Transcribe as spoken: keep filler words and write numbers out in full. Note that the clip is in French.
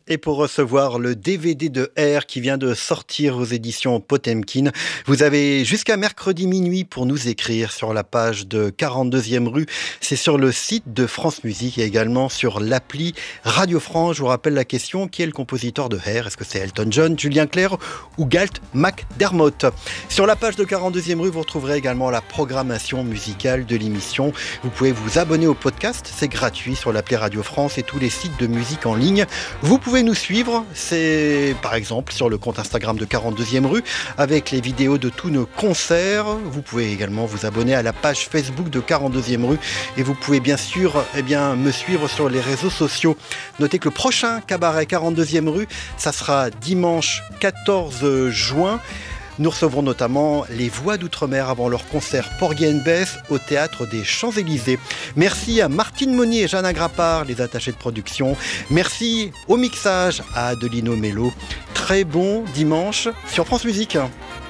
Et pour recevoir le D V D de R qui vient de sortir aux éditions Potemkin, vous avez jusqu'à mercredi minuit pour nous écrire sur la page de quarante-deuxième rue. C'est sur le site de France Musique et également sur l'appli Radio France. Je vous rappelle la question, qui est le compositeur de R? Est-ce que c'est Elton John, Julien Clerc ou Galt McDermott? Sur la page de quarante-deuxième rue, vous retrouverez également la programmation musicale de l'émission. Vous pouvez vous abonner au podcast, c'est gratuit sur l'appli Radio France et tous les sites de musique en ligne. Vous pouvez nous suivre, c'est par exemple sur le compte Instagram de quarante-deuxième rue avec les vidéos de tous nos concerts. Vous pouvez également vous abonner à la page Facebook de quarante-deuxième rue et vous pouvez bien sûr eh bien, me suivre sur les réseaux sociaux. Notez que le prochain cabaret quarante-deuxième rue, ça sera dimanche quatorze juin. Nous recevrons notamment les Voix d'Outre-mer avant leur concert Porgy and Bess au Théâtre des Champs-Élysées. Merci à Martine Monnier et Jeanne Agrapard, les attachés de production. Merci au mixage à Adelino Mello. Très bon dimanche sur France Musique.